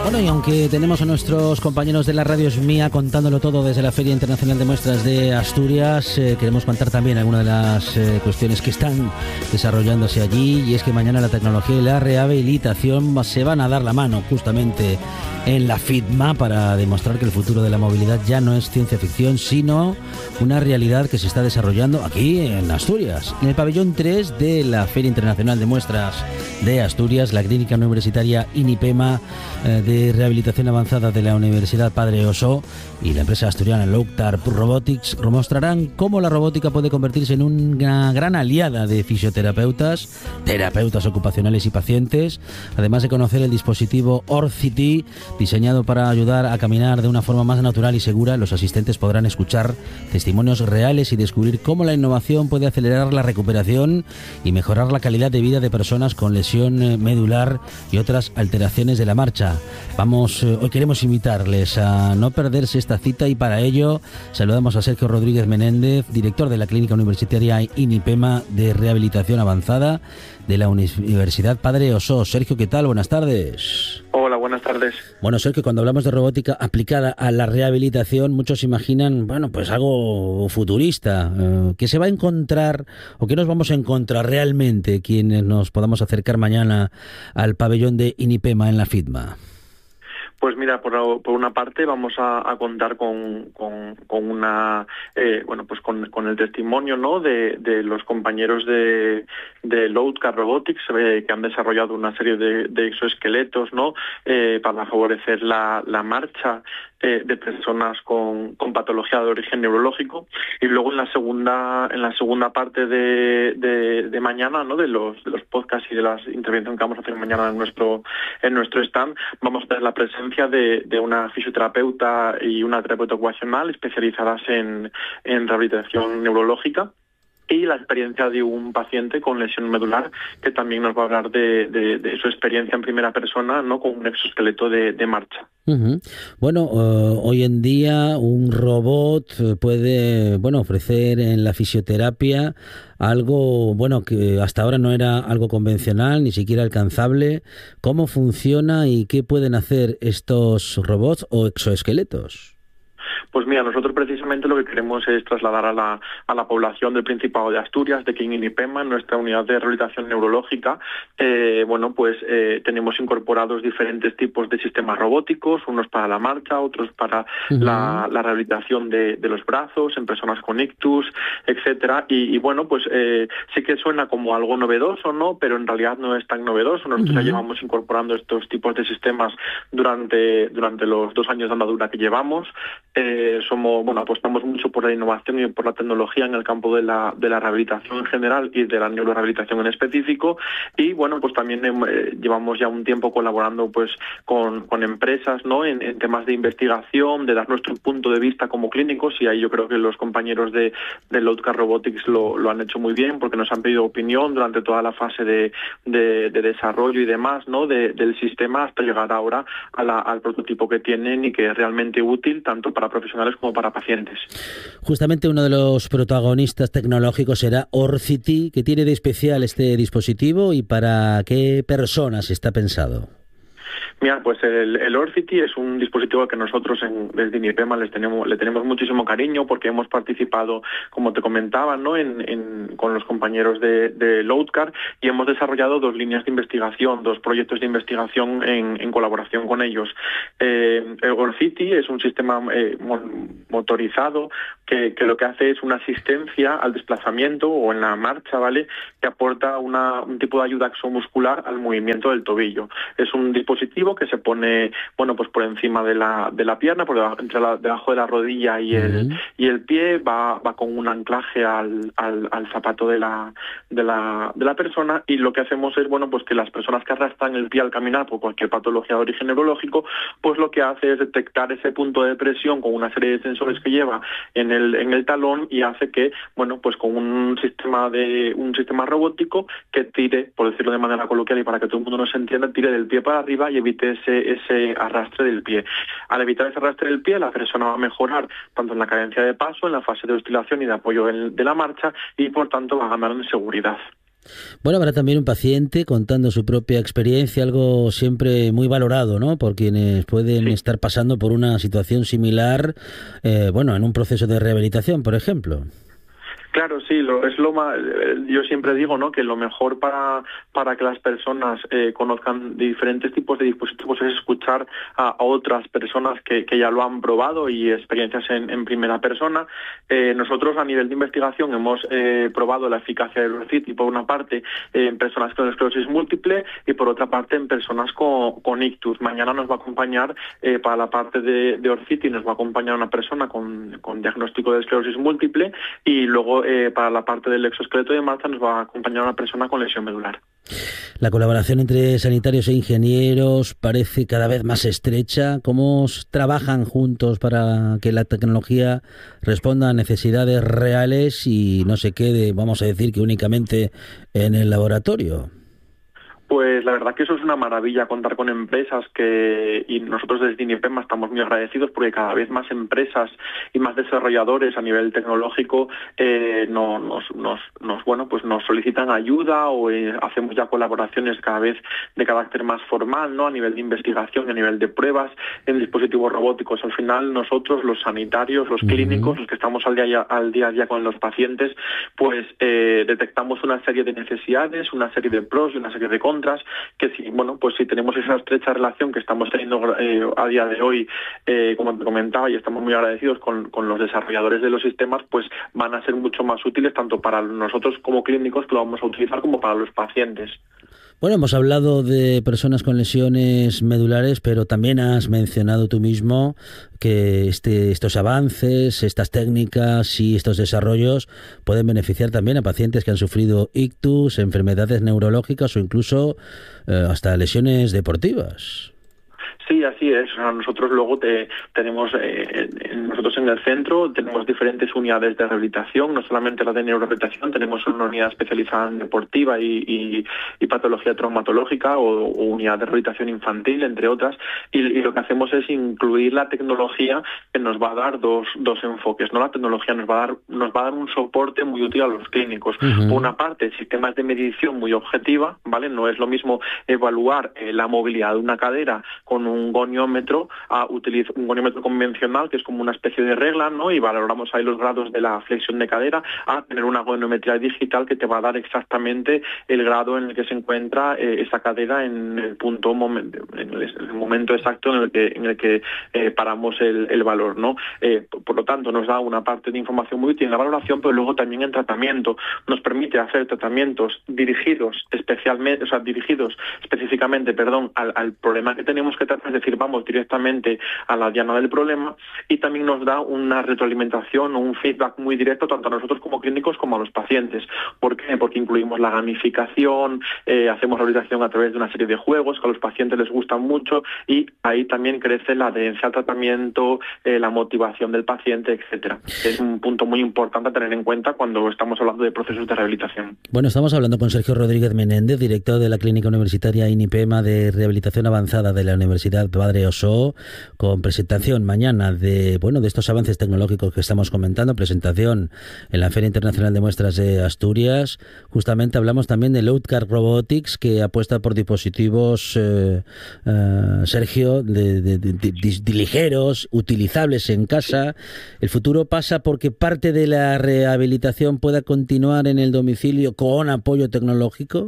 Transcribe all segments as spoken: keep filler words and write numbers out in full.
Bueno, y aunque tenemos a nuestros compañeros de la Radio Es Mía contándolo todo desde la Feria Internacional de Muestras de Asturias, eh, queremos contar también algunas de las eh, cuestiones que están desarrollándose allí, y es que mañana la tecnología y la rehabilitación se van a dar la mano justamente en la FITMA para demostrar que el futuro de la movilidad ya no es ciencia ficción, sino una realidad que se está desarrollando aquí en Asturias. En el pabellón tres de la Feria Internacional de Muestras de Asturias, la Clínica Universitaria INIPEMA eh, de de Rehabilitación Avanzada de la Universidad Padre Oso y la empresa asturiana Loadcar Robotics mostrarán cómo la robótica puede convertirse en una gran aliada de fisioterapeutas, terapeutas ocupacionales y pacientes, además de conocer el dispositivo Orthity, diseñado para ayudar a caminar de una forma más natural y segura. Los asistentes podrán escuchar testimonios reales y descubrir cómo la innovación puede acelerar la recuperación y mejorar la calidad de vida de personas con lesión medular y otras alteraciones de la marcha. Vamos, eh, hoy queremos invitarles a no perderse esta cita, y para ello saludamos a Sergio Rodríguez Menéndez, director de la Clínica Universitaria INIPEMA de Rehabilitación Avanzada de la Universidad Padre Oso. Sergio, ¿qué tal? Buenas tardes. Hola, buenas tardes. Bueno, Sergio, cuando hablamos de robótica aplicada a la rehabilitación, muchos imaginan, bueno, pues algo futurista. Eh, ¿Qué se va a encontrar o qué nos vamos a encontrar realmente quienes nos podamos acercar mañana al pabellón de INIPEMA en la FITMA? Pues mira, por, por una parte vamos a, a contar con, con, con una, eh, bueno, pues con, con el testimonio, ¿no?, de, de los compañeros de, de Loadcar Robotics, eh, que han desarrollado una serie de, de exoesqueletos, ¿no?, eh, para favorecer la, la marcha eh, de personas con, con patología de origen neurológico. Y luego en la segunda, en la segunda parte de, de, de mañana, ¿no?, de los, de los podcasts y de las intervenciones que vamos a hacer mañana en nuestro, en nuestro stand, vamos a tener la presencia De, de una fisioterapeuta y una terapeuta ocupacional especializadas en, en rehabilitación neurológica, y la experiencia de un paciente con lesión medular que también nos va a hablar de, de, de su experiencia en primera persona, ¿no?, con un exoesqueleto de, de marcha. Uh-huh. Bueno, uh, hoy en día un robot puede, bueno, ofrecer en la fisioterapia algo, bueno, que hasta ahora no era algo convencional, ni siquiera alcanzable. ¿Cómo funciona y qué pueden hacer estos robots o exoesqueletos? Pues mira, nosotros precisamente lo que queremos es trasladar a la, a la población del Principado de Asturias, de que en INIPEMA, en nuestra unidad de rehabilitación neurológica, eh, bueno, pues eh, tenemos incorporados diferentes tipos de sistemas robóticos, unos para la marcha, otros para uh-huh. la, la rehabilitación de, de los brazos en personas con ictus, etcétera. Y, y bueno, pues eh, sí que suena como algo novedoso, ¿no?, pero en realidad no es tan novedoso. Nosotros uh-huh. ya llevamos incorporando estos tipos de sistemas durante, durante los dos años de andadura que llevamos. Eh, somos, bueno, apostamos mucho por la innovación y por la tecnología en el campo de la, de la rehabilitación en general y de la neurorehabilitación en específico, y bueno, pues también eh, llevamos ya un tiempo colaborando pues con, con empresas, ¿no?, en, en temas de investigación, de dar nuestro punto de vista como clínicos, y ahí yo creo que los compañeros de, de Loadcar Robotics lo, lo han hecho muy bien, porque nos han pedido opinión durante toda la fase de, de, de desarrollo y demás, ¿no?, de, del sistema, hasta llegar ahora a la, al prototipo que tienen y que es realmente útil tanto para profesionales como para pacientes. Justamente uno de los protagonistas tecnológicos será Orthity. ¿Qué tiene de especial este dispositivo y para qué personas está pensado? Mira, pues el, el Orthity es un dispositivo que nosotros en, desde INIPEMA les tenemos, le tenemos muchísimo cariño, porque hemos participado, como te comentaba, ¿no?, en, en, con los compañeros de, de Loadcar, y hemos desarrollado dos líneas de investigación, dos proyectos de investigación en, en colaboración con ellos. Eh, el Orthity es un sistema eh, motorizado que, que lo que hace es una asistencia al desplazamiento o en la marcha, ¿vale?, que aporta una, un tipo de ayuda exomuscular al movimiento del tobillo. Es un dispositivo que se pone, bueno, pues por encima de la de la pierna, por debajo, entre la, debajo de la rodilla y el uh-huh. y el pie, va va con un anclaje al, al, al zapato de la de la de la persona, y lo que hacemos es, bueno, pues que las personas que arrastran el pie al caminar por cualquier patología de origen neurológico, pues lo que hace es detectar ese punto de presión con una serie de sensores que lleva en el en el talón, y hace que, bueno, pues con un sistema de un sistema robótico que tire, por decirlo de manera coloquial y para que todo el mundo nos entienda, tire del pie para arriba y evite ese, ese arrastre del pie. Al evitar ese arrastre del pie, la persona va a mejorar tanto en la cadencia de paso, en la fase de oscilación y de apoyo de la marcha, y por tanto va a ganar en seguridad. Bueno, habrá también un paciente contando su propia experiencia, algo siempre muy valorado, ¿no? Por quienes pueden Sí. estar pasando por una situación similar, eh, bueno, en un proceso de rehabilitación, por ejemplo. Claro, sí, lo, es lo más, yo siempre digo, ¿no?, que lo mejor para, para que las personas eh, conozcan diferentes tipos de dispositivos es escuchar a, a otras personas que, que ya lo han probado y experiencias en, en primera persona. Eh, nosotros a nivel de investigación hemos eh, probado la eficacia del Orcity por una parte eh, en personas con esclerosis múltiple y por otra parte en personas con, con ictus. Mañana nos va a acompañar eh, para la parte de, de Orcity, nos va a acompañar una persona con, con diagnóstico de esclerosis múltiple y luego Eh, para la parte del exoesqueleto de Marta nos va a acompañar una persona con lesión medular. La colaboración entre sanitarios e ingenieros parece cada vez más estrecha. ¿Cómo trabajan juntos para que la tecnología responda a necesidades reales y no se quede, vamos a decir, que únicamente en el laboratorio? Pues la verdad que eso es una maravilla, contar con empresas que, y nosotros desde INIPEMA estamos muy agradecidos porque cada vez más empresas y más desarrolladores a nivel tecnológico eh, no, nos, nos, nos, bueno, pues nos solicitan ayuda o eh, hacemos ya colaboraciones cada vez de carácter más formal, ¿no?, a nivel de investigación, a nivel de pruebas en dispositivos robóticos. Al final nosotros, los sanitarios, los clínicos, uh-huh. los que estamos al día, al día a día con los pacientes, pues eh, detectamos una serie de necesidades, una serie de pros y una serie de contras, que si, bueno, pues si tenemos esa estrecha relación que estamos teniendo eh, a día de hoy, eh, como te comentaba, y estamos muy agradecidos con, con los desarrolladores de los sistemas, pues van a ser mucho más útiles tanto para nosotros como clínicos, que lo vamos a utilizar, como para los pacientes. Bueno, hemos hablado de personas con lesiones medulares, pero también has mencionado tú mismo que este, estos avances, estas técnicas y estos desarrollos pueden beneficiar también a pacientes que han sufrido ictus, enfermedades neurológicas o incluso eh, hasta lesiones deportivas. Sí, así es. O sea, nosotros luego te, tenemos, eh, en, nosotros en el centro tenemos diferentes unidades de rehabilitación, no solamente la de neurorehabilitación, tenemos una unidad especializada en deportiva y, y, y patología traumatológica o, o unidad de rehabilitación infantil, entre otras, y, y lo que hacemos es incluir la tecnología que nos va a dar dos, dos enfoques, ¿no? La tecnología nos va a dar, nos va a dar un soporte muy útil a los clínicos. Uh-huh. Por una parte, sistemas de medición muy objetiva, ¿vale? No es lo mismo evaluar eh, la movilidad de una cadera con un un goniómetro a utilizar un goniómetro convencional, que es como una especie de regla, ¿no?, y valoramos ahí los grados de la flexión de cadera, a tener una goniometría digital que te va a dar exactamente el grado en el que se encuentra eh, esa cadera en el punto momento, en el, el momento exacto en el que en el que eh, paramos el, el valor, ¿no? Eh, por lo tanto, nos da una parte de información muy útil en la valoración, pero luego también en tratamiento. Nos permite hacer tratamientos dirigidos especialmente, o sea, dirigidos específicamente, perdón, al, al problema que tenemos que tratar. Es decir, vamos directamente a la diana del problema, y también nos da una retroalimentación o un feedback muy directo tanto a nosotros como clínicos como a los pacientes. ¿Por qué? Porque incluimos la gamificación, eh, hacemos rehabilitación a través de una serie de juegos que a los pacientes les gustan mucho, y ahí también crece la adherencia al tratamiento, eh, la motivación del paciente, etcétera. Es un punto muy importante a tener en cuenta cuando estamos hablando de procesos de rehabilitación. Bueno, estamos hablando con Sergio Rodríguez Menéndez, director de la Clínica Universitaria INIPEMA de Rehabilitación Avanzada de la Universidad Padre Ossó, con presentación mañana de bueno de estos avances tecnológicos que estamos comentando, presentación en la Feria Internacional de Muestras de Asturias. Justamente hablamos también de Loadcar Robotics, que apuesta por dispositivos, eh, eh, Sergio, de, de, de, de, de ligeros, utilizables en casa. El futuro pasa porque parte de la rehabilitación pueda continuar en el domicilio con apoyo tecnológico.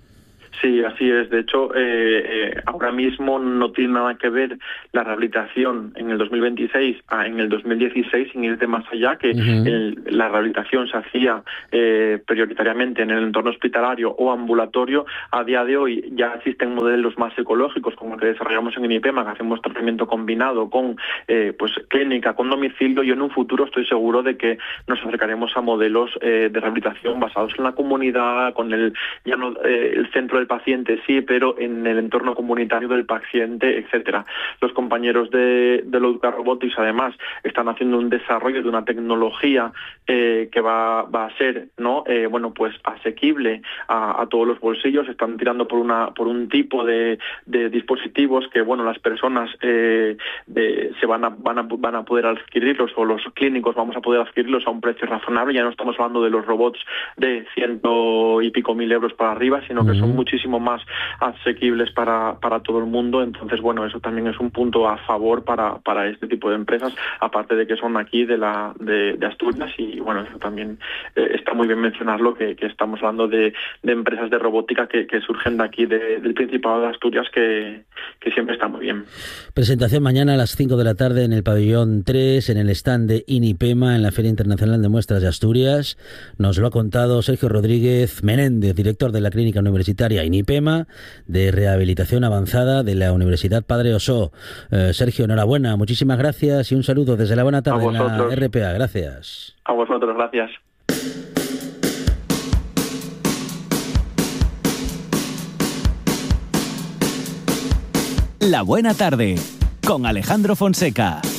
Sí, así es. De hecho, eh, eh, ahora mismo no tiene nada que ver la rehabilitación en el dos mil veintiséis a en el dos mil dieciséis, sin ir de más allá, que uh-huh. el, la rehabilitación se hacía eh, prioritariamente en el entorno hospitalario o ambulatorio. A día de hoy ya existen modelos más ecológicos, como el que desarrollamos en INIPEMA, que hacemos tratamiento combinado con eh, pues clínica, con domicilio, y en un futuro estoy seguro de que nos acercaremos a modelos eh, de rehabilitación basados en la comunidad, con el, ya no, eh, el centro el paciente sí, pero en el entorno comunitario del paciente, etcétera. Los compañeros de, de Loduca Robotics además están haciendo un desarrollo de una tecnología eh, que va, va a ser, ¿no? Eh, bueno, pues asequible a, a todos los bolsillos. Están tirando por una por un tipo de, de dispositivos que, bueno, las personas eh, de, se van a, van a van a poder adquirirlos, o los clínicos vamos a poder adquirirlos a un precio razonable. Ya no estamos hablando de los robots de ciento y pico mil euros para arriba, sino que uh-huh. son muchísimo más asequibles para, para todo el mundo. Entonces, bueno, eso también es un punto a favor para, para este tipo de empresas, aparte de que son aquí de la de, de Asturias, y bueno, eso también eh, está muy bien mencionarlo, que, que estamos hablando de, de empresas de robótica que, que surgen de aquí, de, del Principado de Asturias, que, que siempre está muy bien. Presentación mañana a las cinco de la tarde en el pabellón tres, en el stand de INIPEMA, en la Feria Internacional de Muestras de Asturias. Nos lo ha contado Sergio Rodríguez Menéndez, director de la Clínica Universitaria INIPEMA de Rehabilitación Avanzada de la Universidad Padre Osó. Eh, Sergio, enhorabuena, muchísimas gracias y un saludo desde la buena tarde en la R P A. Gracias. A vosotros, gracias. La buena tarde con Alejandro Fonseca.